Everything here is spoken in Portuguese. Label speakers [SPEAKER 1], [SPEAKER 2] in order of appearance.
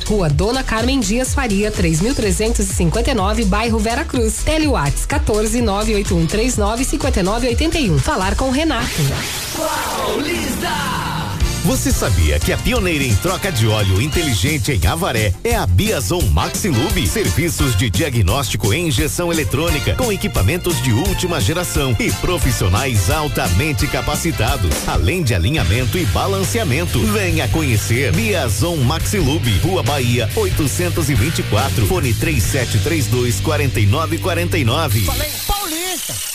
[SPEAKER 1] Rua Dona Carmen Dias Faria, 3359, bairro Vera Cruz. Tele Whats 14981395981. Falar com o Renato.
[SPEAKER 2] Paulista!
[SPEAKER 3] Você sabia que a pioneira em troca de óleo inteligente em Avaré é a Biazon Maxilube? Serviços de diagnóstico e injeção eletrônica com equipamentos de última geração e profissionais altamente capacitados, além de alinhamento e balanceamento. Venha conhecer Biazon Maxilube, Rua Bahia 824, fone 3732-4949.
[SPEAKER 4] Falei Paulista!